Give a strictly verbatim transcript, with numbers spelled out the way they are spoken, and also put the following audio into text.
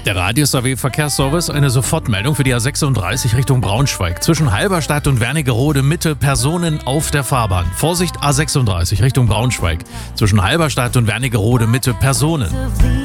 Der Radius A W Verkehrsservice, eine Sofortmeldung für die A sechsunddreißig Richtung Braunschweig. Zwischen Halberstadt und Wernigerode Mitte Personen auf der Fahrbahn. Vorsicht A sechsunddreißig Richtung Braunschweig. Zwischen Halberstadt und Wernigerode Mitte Personen.